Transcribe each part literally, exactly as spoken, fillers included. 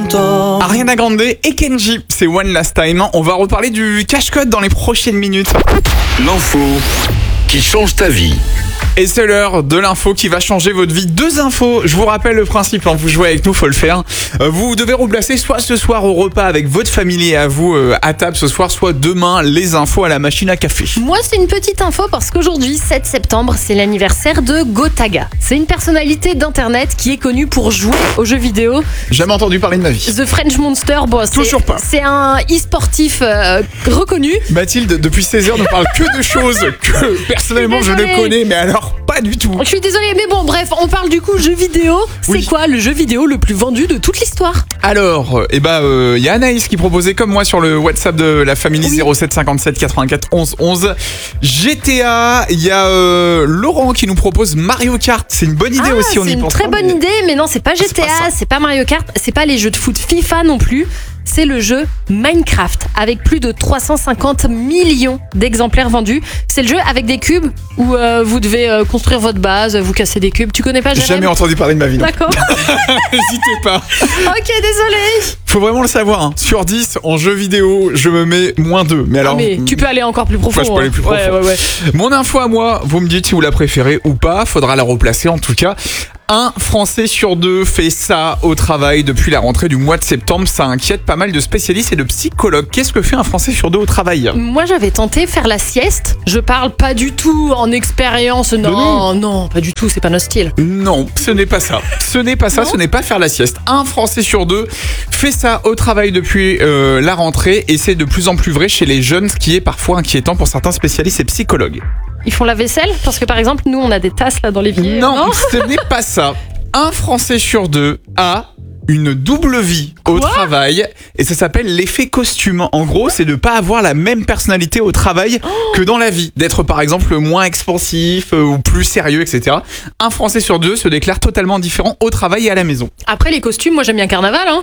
longtemps. Ariana Grande et Kenji, c'est One Last Time. On va reparler du cache-code dans les prochaines minutes. L'info qui change ta vie. Et c'est l'heure de l'info qui va changer votre vie. Deux infos, je vous rappelle le principe, hein, vous jouez avec nous, faut le faire. Euh, vous devez replacer soit ce soir au repas avec votre famille et à vous euh, à table ce soir, soit demain les infos à la machine à café. Moi, c'est une petite info parce qu'aujourd'hui, sept septembre, c'est l'anniversaire de Gotaga. C'est une personnalité d'internet qui est connue pour jouer aux jeux vidéo. Jamais entendu parler de ma vie. The French Monster, bon, c'est, Toujours pas. C'est un e-sportif euh, reconnu. Mathilde, depuis seize heures, ne parle que de choses que personnellement je, je ne connais, mais alors pas du tout. Je suis désolée, mais bon, bref, on parle du coup jeux vidéo. C'est oui. quoi le jeu vidéo le plus vendu de toute l'histoire? Alors, eh ben, il euh, y a Anaïs qui proposait comme moi sur le WhatsApp de la famille oui. zéro sept cinquante-sept quatre-vingt-quatre onze onze. G T A, il y a euh, Laurent qui nous propose Mario Kart. C'est une bonne idée ah, aussi, on y pense. C'est une très bonne mais... idée, mais non, c'est pas G T A, c'est pas, c'est pas Mario Kart, c'est pas les jeux de foot FIFA non plus. C'est le jeu Minecraft avec plus de trois cent cinquante millions d'exemplaires vendus. C'est le jeu avec des cubes où euh, vous devez euh, construire votre base, vous casser des cubes. Tu connais pas, Jérémy? Jamais entendu parler de ma vie. D'accord. N'hésitez pas. Ok, désolé. Faut vraiment le savoir. Hein. Sur dix, en jeu vidéo, je me mets moins deux. Mais alors, ah mais tu peux aller encore plus profond. Ouais, je peux aller plus profond. Ouais, ouais, ouais. Mon info à moi, vous me dites si vous la préférez ou pas. Faudra la replacer en tout cas. Un Français sur deux fait ça au travail depuis la rentrée du mois de septembre. Ça inquiète pas mal de spécialistes et de psychologues. Qu'est-ce que fait un Français sur deux au travail? Moi, j'avais tenté faire la sieste. Je parle pas du tout en expérience. Non, non, non, pas du tout. C'est pas notre style. Non, ce n'est pas ça. Ce n'est pas ça. Non. Ce n'est pas faire la sieste. Un Français sur deux fait ça au travail depuis euh, la rentrée et c'est de plus en plus vrai chez les jeunes, ce qui est parfois inquiétant pour certains spécialistes et psychologues. Ils font la vaisselle? Parce que par exemple, nous, on a des tasses là dans l'évier. Non, non ce n'est pas ça. Un Français sur deux a une double vie au Quoi travail et ça s'appelle l'effet costume. En gros, c'est de pas avoir la même personnalité au travail oh que dans la vie. D'être par exemple moins expansif euh, ou plus sérieux, et cetera. Un Français sur deux se déclare totalement différent au travail et à la maison. Après les costumes, moi j'aime bien Carnaval. Hein.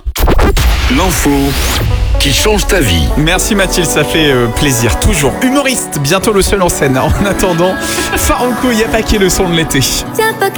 L'info qui change ta vie. Merci Mathilde, ça fait euh, plaisir. Toujours humoriste, bientôt le seul en scène. En attendant, Farouko, y'a pas qui le son de l'été.